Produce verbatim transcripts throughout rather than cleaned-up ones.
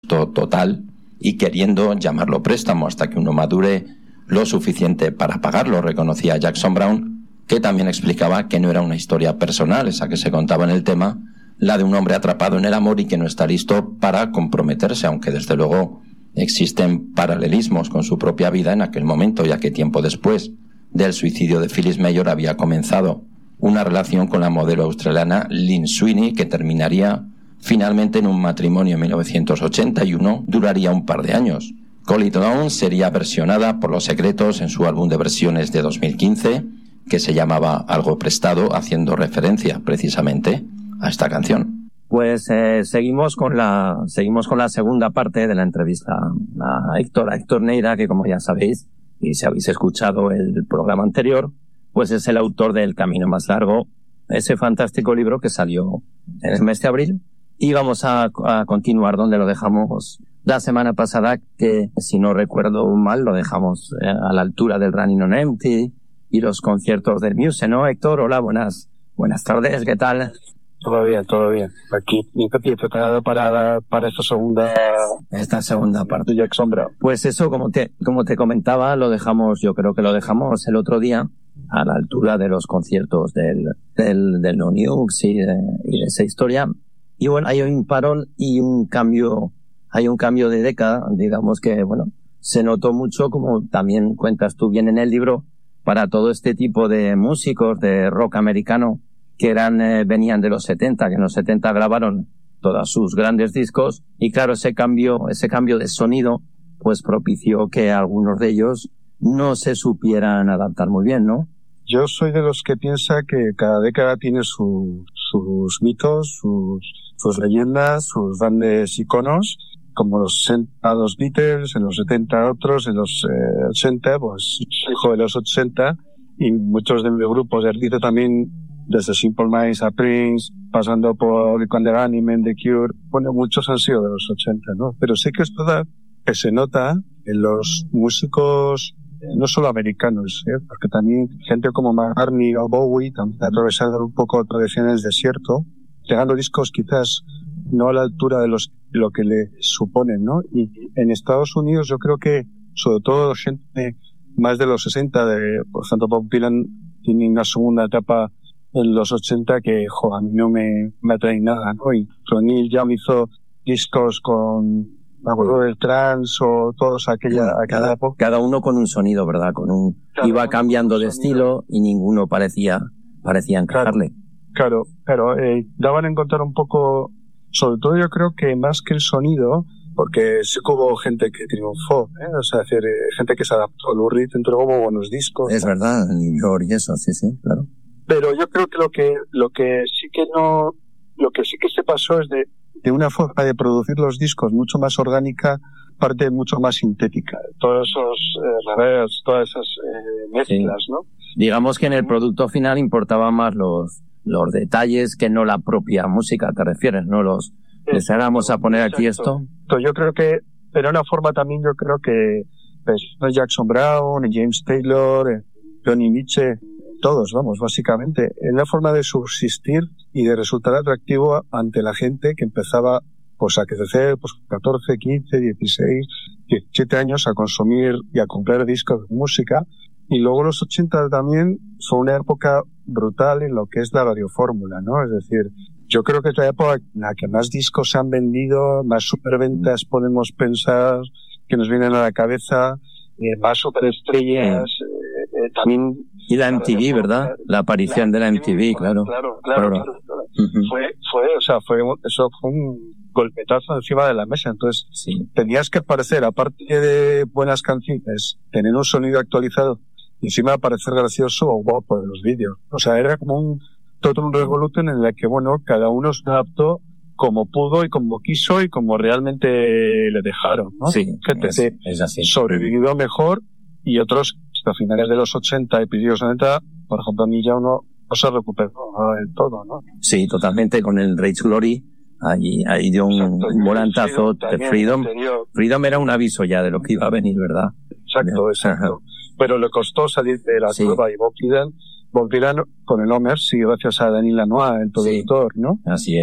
total y queriendo llamarlo préstamo hasta que uno madure lo suficiente para pagarlo, reconocía Jackson Browne, que también explicaba que no era una historia personal esa que se contaba en el tema, la de un hombre atrapado en el amor y que no está listo para comprometerse, aunque desde luego existen paralelismos con su propia vida en aquel momento, ya que tiempo después del suicidio de Phyllis Mayor había comenzado una relación con la modelo australiana Lynn Sweeney, que terminaría finalmente en un matrimonio en mil novecientos ochenta y uno, duraría un par de años. Call It Down sería versionada por Los Secretos en su álbum de versiones de dos mil quince, que se llamaba Algo Prestado, haciendo referencia precisamente a esta canción. Pues eh, seguimos con la seguimos con la segunda parte de la entrevista a Héctor, a Héctor Neira, que como ya sabéis, y si habéis escuchado el programa anterior, pues es el autor de El Camino Más Largo, ese fantástico libro que salió en el mes de abril. Y vamos a, a continuar donde lo dejamos la semana pasada, que si no recuerdo mal lo dejamos eh, a la altura del Running on Empty y los conciertos del Muse, ¿no, Héctor? Hola, buenas buenas tardes, ¿qué tal? Todo bien, todo bien. Aquí, preparado para, para esta segunda... Esta segunda parte. Jackson Browne. Pues eso, como te, como te comentaba, lo dejamos, yo creo que lo dejamos el otro día a la altura de los conciertos del, del, del No Nukes y de, y de esa historia. Y bueno, hay un parón y un cambio, hay un cambio de década, digamos que, bueno, se notó mucho, como también cuentas tú bien en el libro, para todo este tipo de músicos de rock americano que eran, eh, venían de los setenta, que en los setenta grabaron todos sus grandes discos, y claro, ese cambio, ese cambio de sonido, pues propició que algunos de ellos no se supieran adaptar muy bien, ¿no? Yo soy de los que piensa que cada década tiene su, sus mitos, sus, sus leyendas, sus grandes iconos, como los sesenta los Beatles, en los setenta otros, en los eh, ochenta, pues hijo de los ochenta, y muchos de mis grupos de artistas también, desde Simple Minds a Prince, pasando por Rick and the Running, The Cure, bueno, muchos han sido de los ochenta, ¿no? Pero sí que es verdad que se nota en los músicos, no solo americanos, ¿eh? Porque también gente como McCartney o Bowie también atravesaron un poco tradiciones del desierto, llegando discos quizás no a la altura de los lo que le suponen, ¿no? Y en Estados Unidos yo creo que, sobre todo gente más de los sesenta, de, por ejemplo, Bob Dylan tiene una segunda etapa en los ochenta que, jo, a mí no me, me atrae nada, ¿no? Y Neil Young hizo discos con, me acuerdo del trance o todos aquella, cada, aquella época. Cada uno con un sonido, ¿verdad? Con un, cada iba cambiando de estilo y ninguno parecía, parecía encajarle. Claro, claro, eh, daban a encontrar un poco, sobre todo yo creo que más que el sonido, porque sí que hubo gente que triunfó, ¿eh? O sea, decir, eh, gente que se adaptó. Lou Reed entregó buenos discos. Es verdad, New York y eso, sí, sí, claro. Pero yo creo que lo que, lo que sí que no, lo que sí que se pasó es de, de una forma de producir los discos mucho más orgánica, parte mucho más sintética. Todos esos eh, reverbs, todas esas eh, mezclas, sí, ¿no? Digamos que en el producto final importaban más los, los detalles que no la propia música, te refieres, ¿no? Los, les vamos a poner aquí esto. Yo creo que era una forma también, yo creo que pues, Jackson Browne, James Taylor, Johnny Mitchell, todos, vamos, básicamente, en una forma de subsistir y de resultar atractivo ante la gente que empezaba pues a crecer, pues catorce, quince, dieciséis, diecisiete años a consumir y a comprar discos de música. Y luego los ochenta también son una época brutal en lo que es la radiofórmula, ¿no? Es decir, yo creo que es la época en la que más discos se han vendido, más superventas podemos pensar que nos vienen a la cabeza, eh, más superestrellas, eh, eh, también... Y la M T V, ¿verdad? La aparición de la M T V, claro. Claro, claro, claro. claro. Uh-huh. Fue, fue, o sea, fue, eso fue un golpetazo encima de la mesa. Entonces, sí, tenías que parecer, aparte de buenas canciones, tener un sonido actualizado y encima parecer gracioso o guapo en los vídeos. O sea, era como un, todo un revolution en el que, bueno, cada uno se adaptó como pudo y como quiso y como realmente le dejaron, ¿no? Sí, gente es, es así. Sobrevivió mejor y otros a finales de los ochenta y principios noventa, por ejemplo, a mí ya uno no se recuperó del todo, ¿no? Sí, totalmente, con el Rage Glory, ahí, ahí dio un, un volantazo de Freedom. Freedom era un aviso ya de lo que iba a venir, ¿verdad? Exacto, exacto. Pero le costó salir de la sí. Curva y Bob Dylan, Bob Dylan con el Homer, sí, gracias a Daniel Lanois, el productor, sí, ¿no? Así es.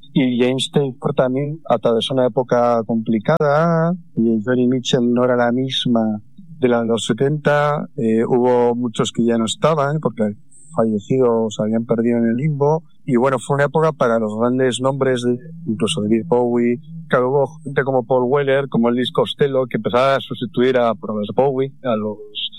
y James Taylor también atravesó una época complicada, y Joni Mitchell no era la misma de la de los setenta, eh, hubo muchos que ya no estaban, porque fallecidos se habían perdido en el limbo, y bueno, fue una época para los grandes nombres, de, incluso de David Bowie. Claro, hubo gente como Paul Weller, como Elvis Costello, que empezaba a sustituir a, a los Bowie, a los,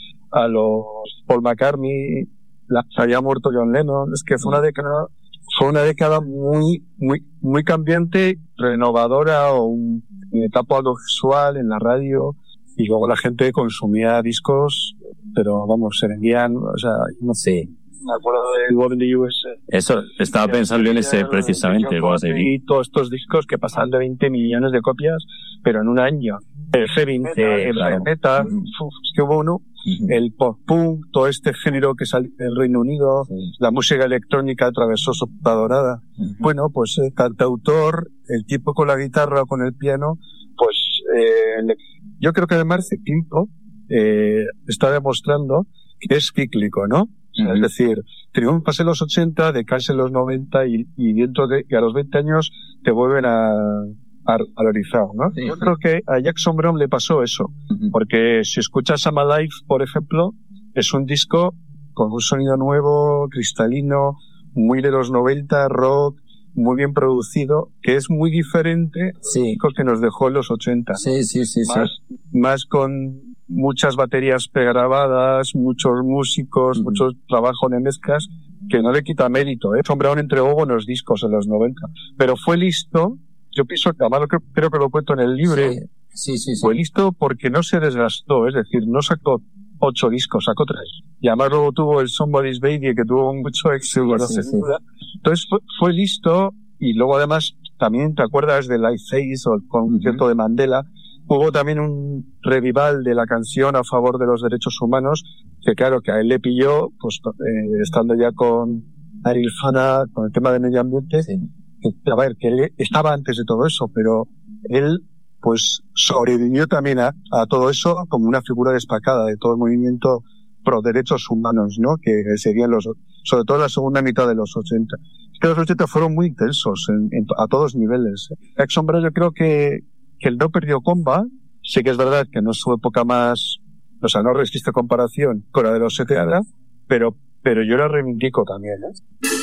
a los Paul McCartney, la, se había muerto John Lennon. Es que fue una década, fue una década muy, muy, muy cambiante, renovadora, o un, una etapa audiovisual en la radio, y luego la gente consumía discos, pero vamos, se vendían, o sea, no sé. Me acuerdo de God in the U S A. Eso, estaba pensando en ese precisamente, el God y todos estos discos que pasaban de veinte millones de copias, pero en un año. El G veinte, el Black Metal, es que hubo uno, uh-huh. el pop-punk, todo este género que salió del Reino Unido, sí. La música electrónica atravesó su época dorada. Uh-huh. Bueno, pues el cantautor, el tipo con la guitarra o con el piano, pues eh, yo creo que además cíclico, eh, está demostrando que es cíclico, ¿no? Uh-huh. Es decir, triunfas en los ochenta, decaes en los noventa y, y dentro de, y a los veinte años te vuelven a, a, al horizonte, ¿no? Sí, Yo sí. creo que a Jackson Browne le pasó eso, uh-huh. porque si escuchas I'm Alive, por ejemplo, es un disco con un sonido nuevo, cristalino, muy de los noventa, rock, muy bien producido, que es muy diferente sí. al que nos dejó en los ochenta. Sí, sí, sí, más, sí. Más con muchas baterías pregrabadas, muchos músicos, uh-huh. mucho trabajo de mezclas, que no le quita mérito, ¿eh? Jackson Browne entregó buenos discos en los noventa, pero fue listo, yo pienso que, además creo, creo que lo cuento en el libro, sí. Sí, sí, sí. fue listo porque no se desgastó, es decir, no sacó ocho discos, sacó tres. Y además luego tuvo el Somebody's Baby, que tuvo mucho éxito, bueno, sí, sin duda. Sí. Entonces fue, fue listo, y luego además, también te acuerdas del Live Aid o el concierto uh-huh. de Mandela. Hubo también un revival de la canción a favor de los derechos humanos, que claro, que a él le pilló, pues, eh, estando ya con Ariel Fana, con el tema del medio ambiente, sí. que, a ver, que él estaba antes de todo eso, pero él, pues, sobrevivió también a, a todo eso como una figura destacada de todo el movimiento pro derechos humanos, ¿no? Que serían los, sobre todo la segunda mitad de los ochenta. Es que los ochenta fueron muy intensos en, en, a todos niveles. Jackson Browne, yo creo que que él no perdió comba, sé que es verdad que no es su época más, o sea, no resiste comparación con la de los setenta, pero, pero yo la reivindico también, ¿eh?